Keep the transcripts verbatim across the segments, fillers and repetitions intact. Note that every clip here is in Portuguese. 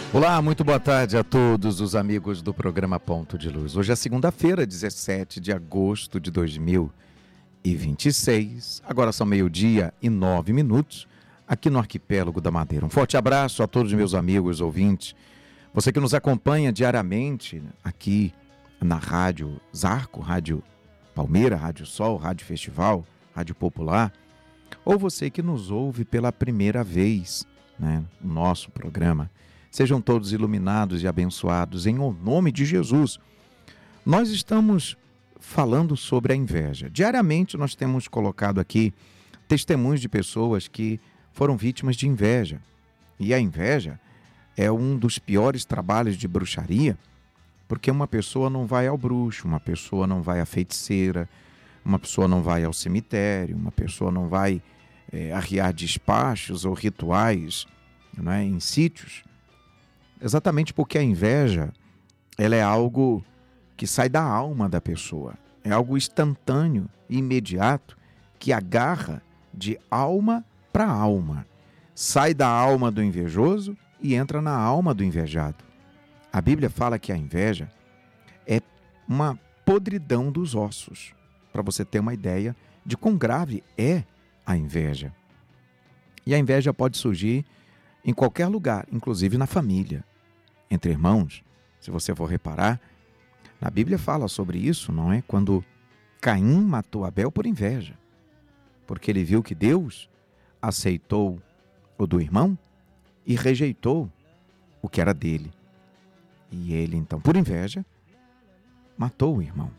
Olá, muito boa tarde a todos os amigos do programa Ponto de Luz. Hoje é segunda-feira, dezessete de agosto de dois mil e vinte e seis. Agora são meio-dia e nove minutos aqui no Arquipélago da Madeira. Um forte abraço a todos os meus amigos ouvintes. Você que nos acompanha diariamente aqui na Rádio Zarco, Rádio Palmeira, Rádio Sol, Rádio Festival, Rádio Popular, ou você que nos ouve pela primeira vez, né, no nosso programa. Sejam todos iluminados e abençoados em nome de Jesus. Nós estamos falando sobre a inveja. Diariamente nós temos colocado aqui testemunhos de pessoas que foram vítimas de inveja. E a inveja é um dos piores trabalhos de bruxaria, porque uma pessoa não vai ao bruxo, uma pessoa não vai à feiticeira, uma pessoa não vai ao cemitério, uma pessoa não vai é, arriar despachos ou rituais, não é, em sítios. Exatamente porque a inveja, ela é algo que sai da alma da pessoa. É algo instantâneo e imediato que agarra de alma para alma. Sai da alma do invejoso e entra na alma do invejado. A Bíblia fala que a inveja é uma podridão dos ossos, para você ter uma ideia de quão grave é a inveja. E a inveja pode surgir em qualquer lugar, inclusive na família, entre irmãos. Se você for reparar, na Bíblia fala sobre isso, não é? Quando Caim matou Abel por inveja, porque ele viu que Deus aceitou o do irmão e rejeitou o que era dele. E ele, então, por inveja, matou o irmão.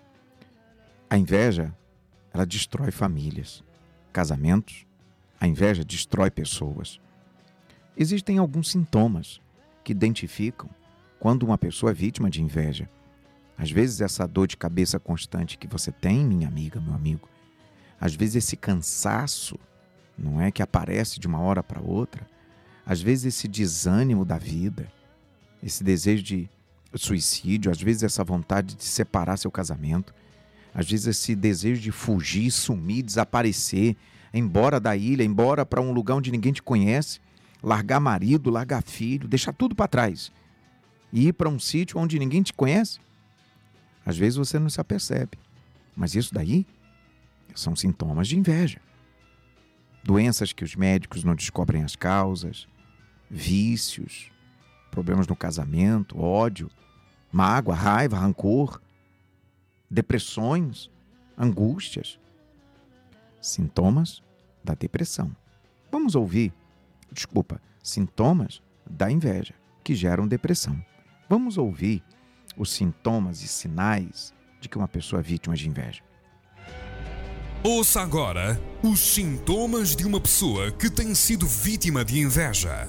A inveja, ela destrói famílias, casamentos. A inveja destrói pessoas. Existem alguns sintomas que identificam quando uma pessoa é vítima de inveja. Às vezes essa dor de cabeça constante que você tem, minha amiga, meu amigo, às vezes esse cansaço, não é, que aparece de uma hora para outra, às vezes esse desânimo da vida, esse desejo de suicídio, às vezes essa vontade de separar seu casamento, às vezes esse desejo de fugir, sumir, desaparecer, ir embora da ilha, ir embora para um lugar onde ninguém te conhece, largar marido, largar filho, deixar tudo para trás e ir para um sítio onde ninguém te conhece. Às vezes você não se apercebe, mas isso daí são sintomas de inveja. Doenças que os médicos não descobrem as causas, vícios, problemas no casamento, ódio, mágoa, raiva, rancor, depressões, angústias. Sintomas da depressão. Vamos ouvir Desculpa, sintomas da inveja que geram depressão. Vamos ouvir os sintomas e sinais de que uma pessoa é vítima de inveja. Ouça agora os sintomas de uma pessoa que tem sido vítima de inveja.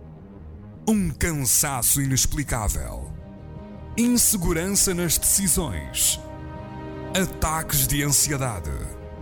Um cansaço inexplicável, insegurança nas decisões, ataques de ansiedade,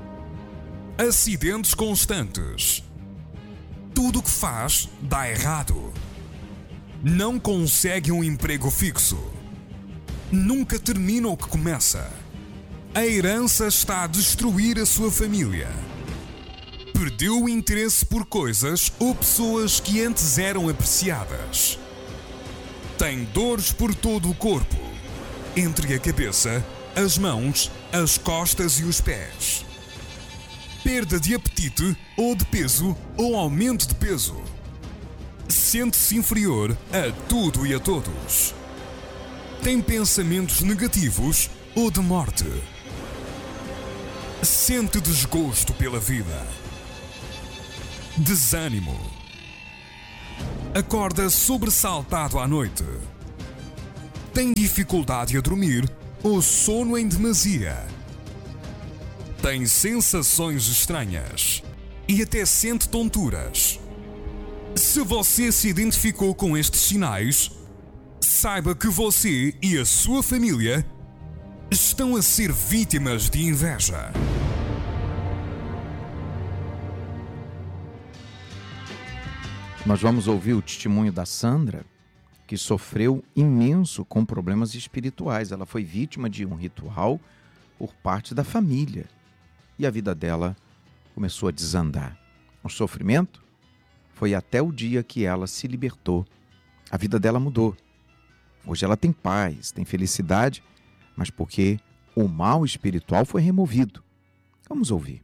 acidentes constantes. Tudo o que faz dá errado. Não consegue um emprego fixo. Nunca termina o que começa. A herança está a destruir a sua família. Perdeu o interesse por coisas ou pessoas que antes eram apreciadas. Tem dores por todo o corpo, entre a cabeça, as mãos, as costas e os pés. Perda de apetite ou de peso ou aumento de peso. Sente-se inferior a tudo e a todos. Tem pensamentos negativos ou de morte. Sente desgosto pela vida. Desânimo. Acorda sobressaltado à noite. Tem dificuldade a dormir ou sono em demasia. Tem sensações estranhas e até sente tonturas. Se você se identificou com estes sinais, saiba que você e a sua família estão a ser vítimas de inveja. Nós vamos ouvir o testemunho da Sandra, que sofreu imenso com problemas espirituais. Ela foi vítima de um ritual por parte da família. E a vida dela começou a desandar. O sofrimento foi até o dia que ela se libertou A vida dela mudou. Hoje ela tem paz, tem felicidade, mas porque o mal espiritual foi removido. Vamos ouvir.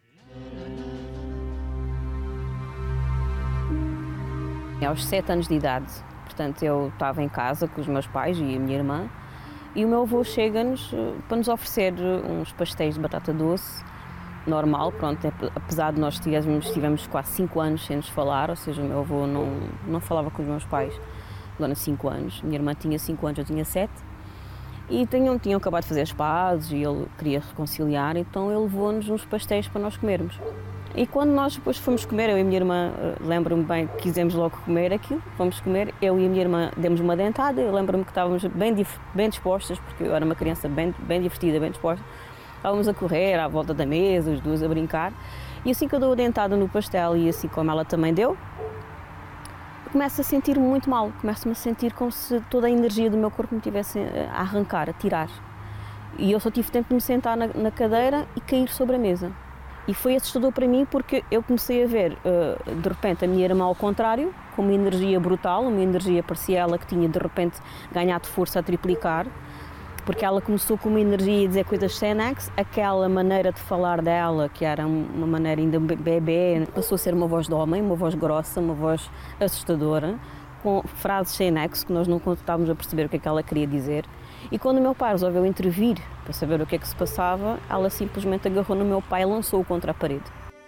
Aos sete anos de idade, portanto, eu estava em casa com os meus pais e a minha irmã, e o meu avô chega-nos para nos oferecer uns pastéis de batata doce, normal, pronto, apesar de nós tivemos, tivemos quase cinco anos sem nos falar, ou seja, o meu avô não, não falava com os meus pais durante cinco anos, a minha irmã tinha cinco anos, eu tinha sete, e tinham, tinham acabado de fazer as pazes e ele queria reconciliar, então ele levou-nos uns pastéis para nós comermos. E quando nós depois fomos comer, eu e a minha irmã, lembro-me bem que quisemos logo comer aquilo, fomos comer, eu e a minha irmã demos uma dentada, eu lembro-me que estávamos bem, bem dispostas, porque eu era uma criança bem, bem divertida, bem disposta, estávamos a correr à volta da mesa, os dois a brincar, e assim que eu dou a dentada no pastel e assim como ela também deu, começo a sentir-me muito mal, começo-me a sentir como se toda a energia do meu corpo me tivesse a arrancar, a tirar. E eu só tive tempo de me sentar na, na cadeira e cair sobre a mesa. E foi assustador para mim porque eu comecei a ver, uh, de repente, a minha irmã ao contrário, com uma energia brutal, uma energia parecia ela que tinha de repente ganhado força a triplicar, porque ela começou com uma energia a dizer coisas Xenex, aquela maneira de falar dela, que era uma maneira ainda bebê, passou a ser uma voz de homem, uma voz grossa, uma voz assustadora, com frases Xenex que nós não estávamos a perceber o que é que ela queria dizer. E quando o meu pai resolveu intervir para saber o que é que se passava, ela simplesmente agarrou no meu pai e lançou-o contra a parede.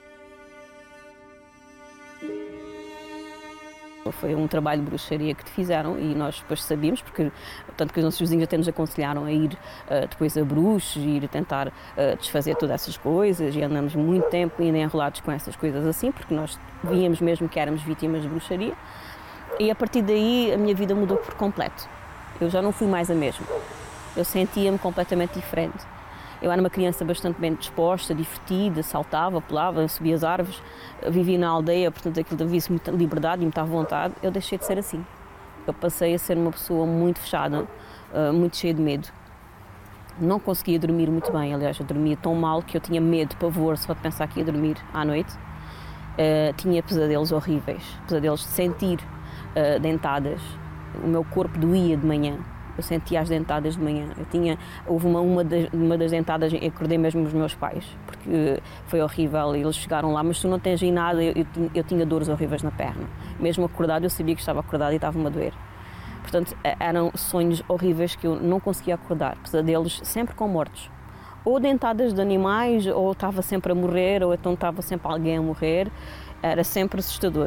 Foi um trabalho de bruxaria que te fizeram e nós depois sabíamos, porque tanto que os nossos vizinhos até nos aconselharam a ir uh, depois a bruxos, ir tentar uh, desfazer todas essas coisas, e andamos muito tempo ainda enrolados com essas coisas assim, porque nós víamos mesmo que éramos vítimas de bruxaria. E a partir daí a minha vida mudou por completo. Eu já não fui mais a mesma. Eu sentia-me completamente diferente. Eu era uma criança bastante bem disposta, divertida, saltava, pulava, subia as árvores, vivia na aldeia, portanto aquilo havia-se muita liberdade e muita vontade. Eu deixei de ser assim. Eu passei a ser uma pessoa muito fechada, muito cheia de medo. Não conseguia dormir muito bem, aliás, eu dormia tão mal que eu tinha medo, pavor, só de pensar que ia dormir à noite. Uh, tinha pesadelos horríveis, pesadelos de sentir uh, dentadas. O meu corpo doía de manhã, eu sentia as dentadas de manhã. Eu tinha, houve uma, uma, das, uma das dentadas, eu acordei mesmo os meus pais, porque foi horrível, eles chegaram lá, mas tu não tens aí nada, eu, eu, eu tinha dores horríveis na perna. Mesmo acordado, eu sabia que estava acordado e estava-me a doer. Portanto, eram sonhos horríveis que eu não conseguia acordar, pesadelos sempre com mortos. Ou dentadas de animais, ou estava sempre a morrer, ou então estava sempre alguém a morrer, era sempre assustador.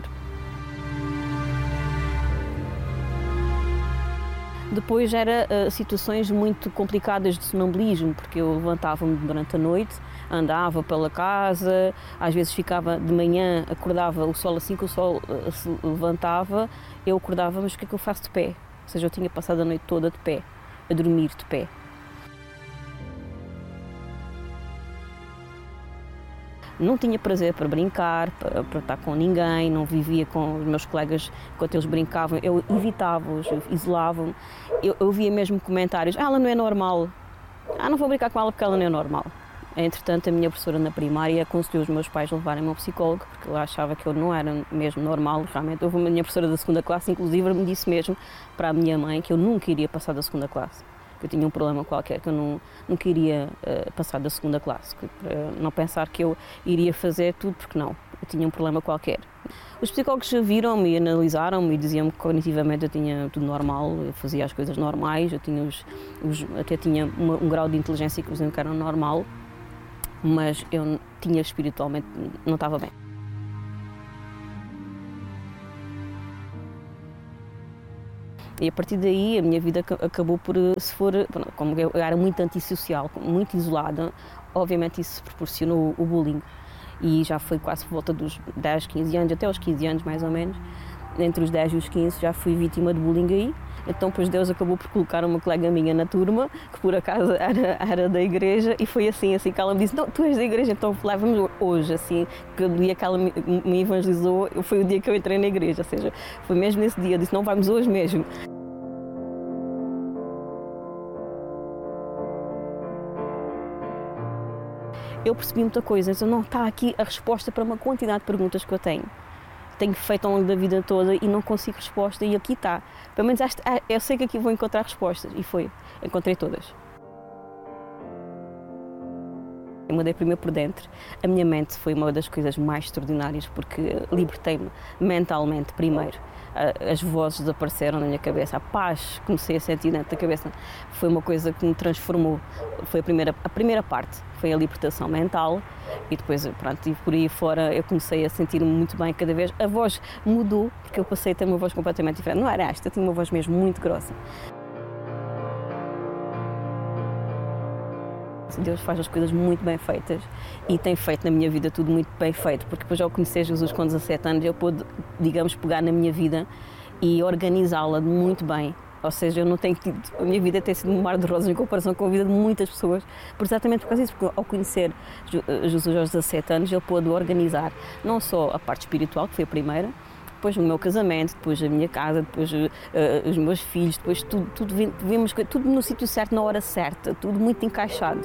Depois era uh, situações muito complicadas de sonambulismo, porque eu levantava-me durante a noite, andava pela casa, às vezes ficava de manhã, acordava o sol, assim que o sol uh, se levantava, eu acordava, mas o que é que eu faço de pé? Ou seja, eu tinha passado a noite toda de pé, a dormir de pé. Não tinha prazer para brincar, para, para estar com ninguém, não vivia com os meus colegas enquanto eles brincavam, eu evitava-os, isolava-me. Eu, eu via mesmo comentários, ah, ela não é normal, ah, não vou brincar com ela porque ela não é normal. Entretanto, a minha professora na primária aconselhou os meus pais a levarem-me ao psicólogo, porque ela achava que eu não era mesmo normal, realmente. Houve uma minha professora da segunda classe, inclusive, me disse mesmo para a minha mãe que eu nunca iria passar da segunda classe. Que eu tinha um problema qualquer, que eu não, não queria uh, passar da segunda classe, que, para não pensar que eu iria fazer tudo, porque não, eu tinha um problema qualquer. Os psicólogos viram-me e analisaram-me e diziam-me que cognitivamente eu tinha tudo normal, eu fazia as coisas normais, eu tinha os, os, até tinha uma, um grau de inteligência que diziam que era normal, mas eu tinha espiritualmente, não estava bem. E a partir daí a minha vida acabou por, se for, como eu era muito antissocial, muito isolada, obviamente isso proporcionou o bullying. E já foi quase por volta dos dez, quinze anos, até aos quinze anos mais ou menos, entre os dez e os quinze já fui vítima de bullying aí. Então, pois Deus acabou por colocar uma colega minha na turma, que por acaso era, era da igreja, e foi assim, assim que ela me disse, não, tu és da igreja, então leva-me hoje, assim, que o dia que ela me, me evangelizou, foi o dia que eu entrei na igreja, ou seja, foi mesmo nesse dia, eu disse, não, vamos hoje mesmo. Eu percebi muita coisa, então não está aqui a resposta para uma quantidade de perguntas que eu tenho. tenho feito ao longo da vida toda e não consigo resposta, e aqui está. Pelo menos eu sei que aqui vou encontrar respostas, e foi, encontrei todas. Eu mudei primeiro por dentro. A minha mente foi uma das coisas mais extraordinárias, porque libertei-me mentalmente primeiro. As vozes desapareceram na minha cabeça, a paz que comecei a sentir dentro da cabeça foi uma coisa que me transformou. Foi a primeira, a primeira parte, foi a libertação mental, e depois, pronto, e por aí fora eu comecei a sentir-me muito bem cada vez. A voz mudou, porque eu passei a ter uma voz completamente diferente. Não era esta, eu tinha uma voz mesmo muito grossa. Deus faz as coisas muito bem feitas e tem feito na minha vida tudo muito bem feito, porque depois ao conhecer Jesus com dezassete anos eu pude, digamos, pegar na minha vida e organizá-la muito bem. Ou seja, eu não tenho tido, a minha vida tem sido um mar de rosas em comparação com a vida de muitas pessoas, por exatamente por causa disso, porque ao conhecer Jesus aos dezassete anos eu pude organizar não só a parte espiritual, que foi a primeira, depois o meu casamento, depois a minha casa, depois uh, os meus filhos, depois tudo, tudo, vimos, tudo no sítio certo, na hora certa, tudo muito encaixado.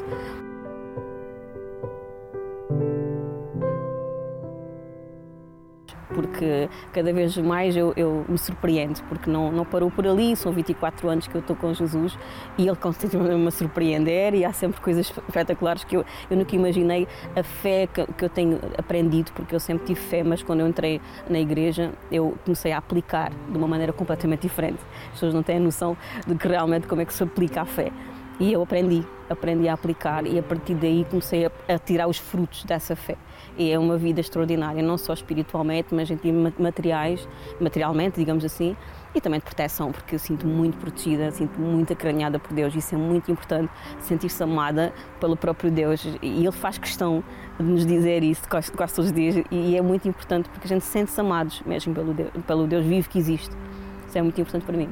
Porque cada vez mais eu, eu me surpreendo, porque não, não parou por ali, são vinte e quatro anos que eu estou com Jesus e Ele continua-me a surpreender, e há sempre coisas espetaculares que eu, eu nunca imaginei, a fé que, que eu tenho aprendido, porque eu sempre tive fé, mas quando eu entrei na igreja eu comecei a aplicar de uma maneira completamente diferente. As pessoas não têm a noção de que realmente como é que se aplica a fé. E eu aprendi, aprendi a aplicar, e a partir daí comecei a, a tirar os frutos dessa fé. E é uma vida extraordinária, não só espiritualmente, mas em termos materiais, materialmente, digamos assim, e também de proteção, porque eu sinto-me muito protegida, sinto-me muito acarinhada por Deus. Isso é muito importante, sentir-se amada pelo próprio Deus, e Ele faz questão de nos dizer isso quase, quase todos os dias, e é muito importante porque a gente sente-se amados mesmo pelo Deus, pelo Deus vivo que existe. Isso é muito importante para mim.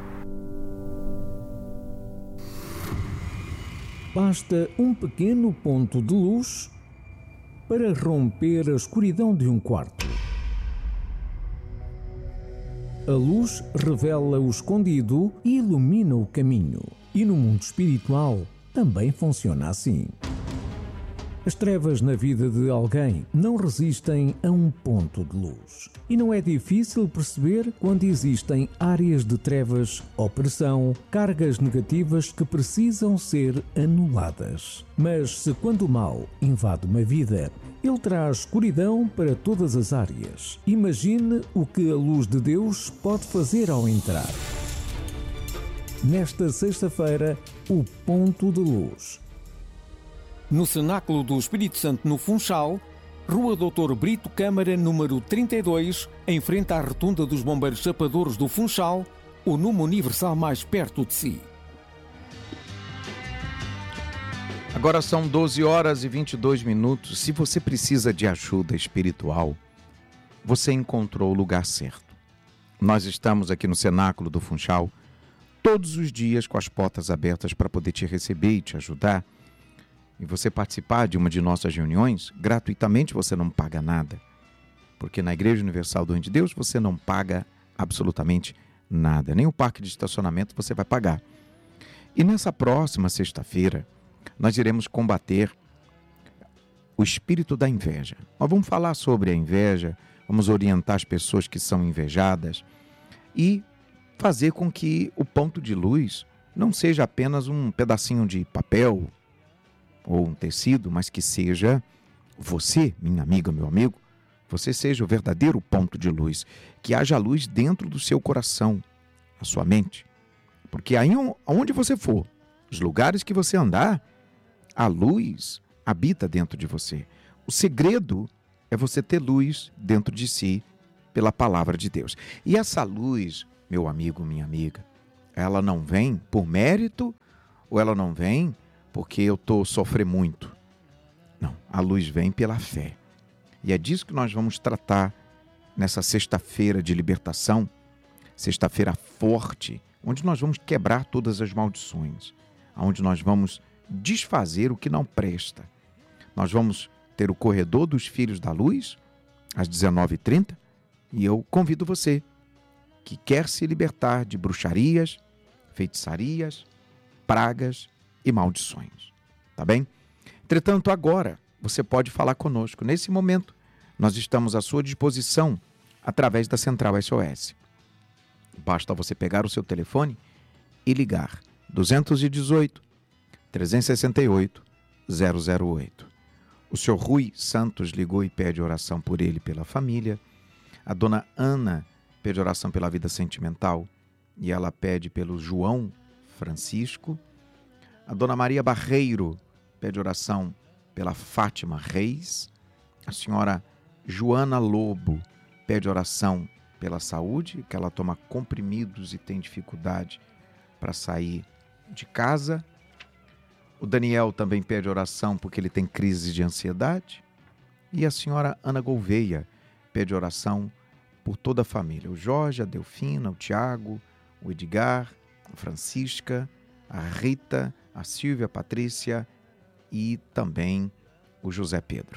Basta um pequeno ponto de luz para romper a escuridão de um quarto. A luz revela o escondido e ilumina o caminho. E no mundo espiritual também funciona assim. As trevas na vida de alguém não resistem a um ponto de luz. E não é difícil perceber quando existem áreas de trevas, opressão, cargas negativas que precisam ser anuladas. Mas se quando o mal invade uma vida, ele traz escuridão para todas as áreas. Imagine o que a luz de Deus pode fazer ao entrar. Nesta sexta-feira, o ponto de luz. No Cenáculo do Espírito Santo, no Funchal, Rua doutor Brito Câmara, número trinta e dois, em frente à Rotunda dos Bombeiros Chapadores do Funchal, o número universal mais perto de si. Agora são doze horas e vinte e dois minutos. Se você precisa de ajuda espiritual, você encontrou o lugar certo. Nós estamos aqui no Cenáculo do Funchal todos os dias com as portas abertas para poder te receber e te ajudar. E você participar de uma de nossas reuniões, gratuitamente, você não paga nada. Porque na Igreja Universal do Reino de Deus você não paga absolutamente nada. Nem o parque de estacionamento você vai pagar. E nessa próxima sexta-feira, nós iremos combater o espírito da inveja. Nós vamos falar sobre a inveja, vamos orientar as pessoas que são invejadas e fazer com que o ponto de luz não seja apenas um pedacinho de papel ou um tecido, mas que seja você, minha amiga, meu amigo, você seja o verdadeiro ponto de luz, que haja luz dentro do seu coração, na sua mente. Porque aí onde você for, os lugares que você andar, a luz habita dentro de você. O segredo é você ter luz dentro de si pela palavra de Deus. E essa luz, meu amigo, minha amiga, ela não vem por mérito ou ela não vem porque eu estou sofrendo muito. Não, a luz vem pela fé. E é disso que nós vamos tratar nessa sexta-feira de libertação, sexta-feira forte, onde nós vamos quebrar todas as maldições, onde nós vamos desfazer o que não presta. Nós vamos ter o Corredor dos Filhos da Luz, às dezenove e trinta, e eu convido você que quer se libertar de bruxarias, feitiçarias, pragas e maldições, tá bem? Entretanto, agora você pode falar conosco. Nesse momento, nós estamos à sua disposição através da Central S O S. Basta você pegar o seu telefone e ligar duzentos e dezoito, trezentos e sessenta e oito, zero zero oito. O senhor Rui Santos ligou e pede oração por ele e pela família. A dona Ana pede oração pela vida sentimental e ela pede pelo João Francisco. A dona Maria Barreiro pede oração pela Fátima Reis. A senhora Joana Lobo pede oração pela saúde, que ela toma comprimidos e tem dificuldade para sair de casa. O Daniel também pede oração porque ele tem crise de ansiedade. E a senhora Ana Gouveia pede oração por toda a família. O Jorge, a Delfina, o Tiago, o Edgar, a Francisca, a Rita, a Silvia, a Patrícia e também o José Pedro.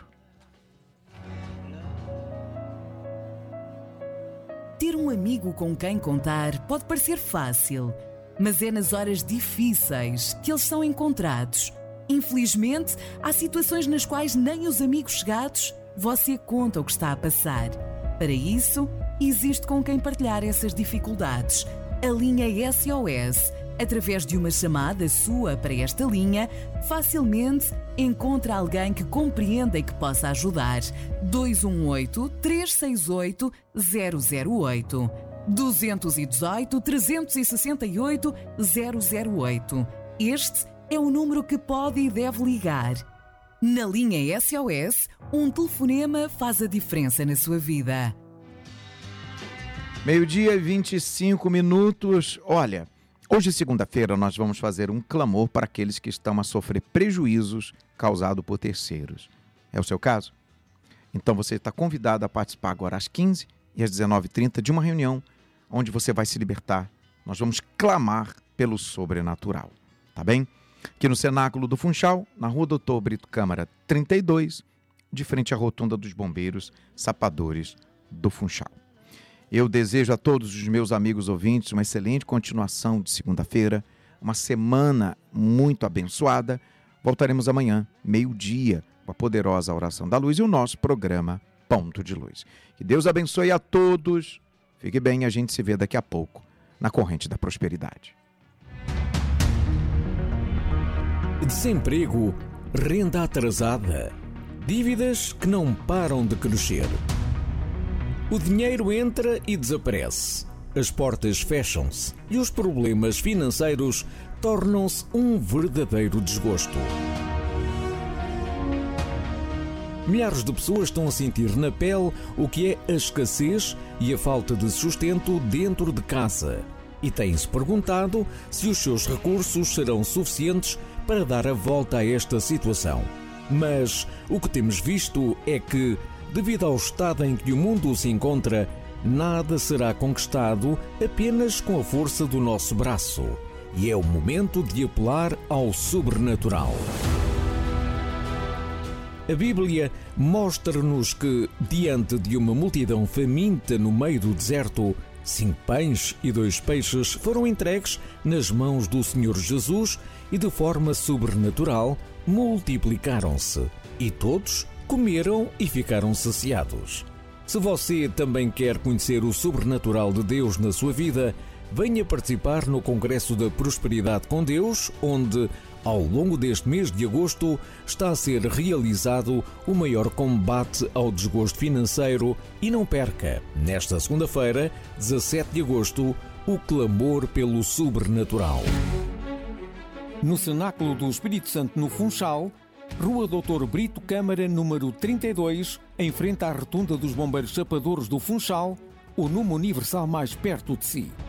Ter um amigo com quem contar pode parecer fácil, mas é nas horas difíceis que eles são encontrados. Infelizmente, há situações nas quais nem os amigos chegados você conta o que está a passar. Para isso, existe com quem partilhar essas dificuldades. A linha S O S, através de uma chamada sua para esta linha, facilmente encontra alguém que compreenda e que possa ajudar. dois um oito, três seis oito, zero zero oito. dois um oito, três seis oito, zero zero oito. Este é o número que pode e deve ligar. Na linha S O S, um telefonema faz a diferença na sua vida. Meio-dia e vinte e cinco minutos. Olha, hoje, segunda-feira, nós vamos fazer um clamor para aqueles que estão a sofrer prejuízos causados por terceiros. É o seu caso? Então você está convidado a participar agora às quinze e às dezenove e trinta de uma reunião onde você vai se libertar. Nós vamos clamar pelo sobrenatural, tá bem? Aqui no Cenáculo do Funchal, na rua Doutor Brito Câmara trinta e dois, de frente à Rotunda dos Bombeiros Sapadores do Funchal. Eu desejo a todos os meus amigos ouvintes uma excelente continuação de segunda-feira, uma semana muito abençoada. Voltaremos amanhã, meio-dia, com a poderosa oração da luz e o nosso programa Ponto de Luz. Que Deus abençoe a todos. Fique bem, a gente se vê daqui a pouco na Corrente da Prosperidade. Desemprego, renda atrasada, dívidas que não param de crescer. O dinheiro entra e desaparece, as portas fecham-se e os problemas financeiros tornam-se um verdadeiro desgosto. Milhares de pessoas estão a sentir na pele o que é a escassez e a falta de sustento dentro de casa e têm-se perguntado se os seus recursos serão suficientes para dar a volta a esta situação. Mas o que temos visto é que, devido ao estado em que o mundo se encontra, nada será conquistado apenas com a força do nosso braço. E é o momento de apelar ao sobrenatural. A Bíblia mostra-nos que, diante de uma multidão faminta no meio do deserto, cinco pães e dois peixes foram entregues nas mãos do Senhor Jesus e, de forma sobrenatural, multiplicaram-se. E todos comeram e ficaram saciados. Se você também quer conhecer o sobrenatural de Deus na sua vida, venha participar no Congresso da Prosperidade com Deus, onde, ao longo deste mês de agosto, está a ser realizado o maior combate ao desgosto financeiro. E não perca, nesta segunda-feira, dezassete de agosto, o clamor pelo sobrenatural. No Cenáculo do Espírito Santo, no Funchal, Rua Doutor Brito Câmara, número trinta e dois, em frente à Rotunda dos Bombeiros Sapadores do Funchal, o número universal mais perto de si.